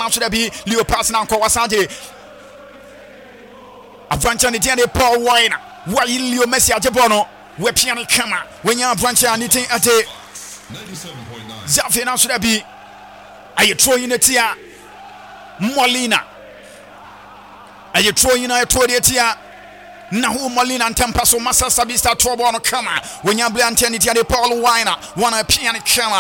now should be Leo pass now Kawasanje. Avrancha ni tiende Paul Wine. Why Leo Messi Ajebono? We piano kama. When you Avrancha anything at 97.9. Zafi now should be. Are you throwing it here? Molina. Are you throwing a tia? Nahu Molina and Tempaso Massa Sabista Trobo on Kama. When you blend Tiende Paul Wine. One a piano kama.